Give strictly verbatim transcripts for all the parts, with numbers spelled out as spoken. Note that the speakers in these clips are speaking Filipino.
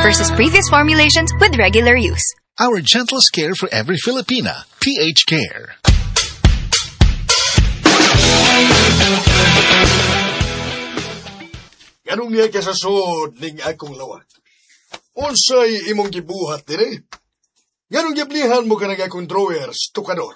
versus previous formulations with regular use. Our gentlest care for every Filipina. P H Care. Ganong niya kasasod ning akong lawak. Unsay imong gibuhat dire? Ganong giblihan mo ka nag akong drawers, tukador?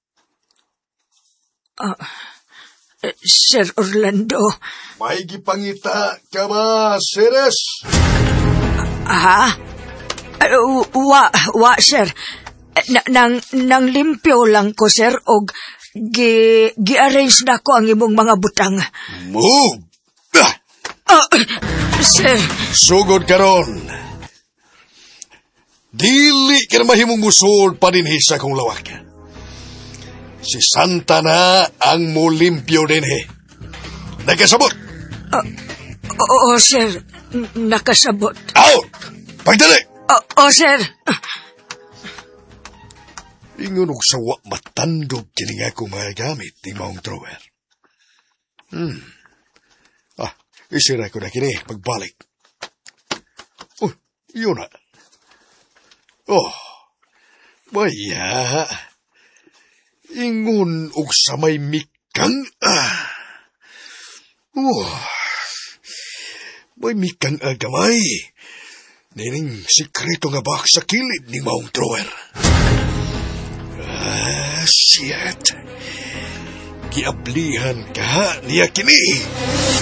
Uh, uh, Sir Orlando. May gipangita ka ba, Ceres? Ha? Uh, wa, wa, sir. Na, nang, nang limpyo lang ko, sir, og gi, gi-arrange na ko ang imong mga butang. Move! Ah! Uh, sir. Sugod karon. Dili ka na mahimong musod pa din sa kong lawak. Si Santa na ang mulimpyo din he. Nagkasabot. Uh, Oo, sir. Nakasabot. Out! Pagdali! Oo, sir. Ingon og sawa matandog kini nga akong mga gamit ni maong drawer. Hmm. Ah, isira ko na kini pagbalik. Oh, yun na. Oh, baya. Ingon og sa may mikang. Ah. Oh, may mikang agamay. Nining sikreto nga box sa kilid ni maong drawer. Ah, shit. Giablihan ka niya kini.